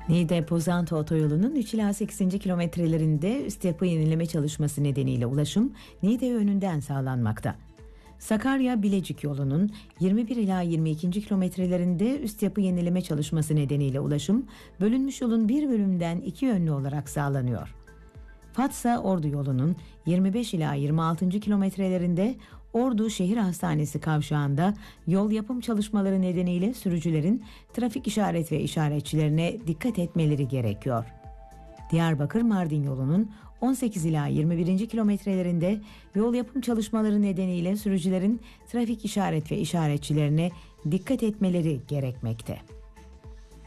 Niğde-Pozantı otoyolunun 3 ila 8. kilometrelerinde üst yapı yenileme çalışması nedeniyle ulaşım Niğde yönünden sağlanmakta. Sakarya-Bilecik yolunun 21 ila 22. kilometrelerinde üst yapı yenileme çalışması nedeniyle ulaşım bölünmüş yolun bir bölümünden iki yönlü olarak sağlanıyor. Fatsa-Ordu yolunun 25 ila 26. kilometrelerinde Ordu Şehir Hastanesi kavşağında yol yapım çalışmaları nedeniyle sürücülerin trafik işaret ve işaretçilerine dikkat etmeleri gerekiyor. Diyarbakır-Mardin yolunun 18 ila 21. kilometrelerinde yol yapım çalışmaları nedeniyle sürücülerin trafik işaret ve işaretçilerine dikkat etmeleri gerekmekte.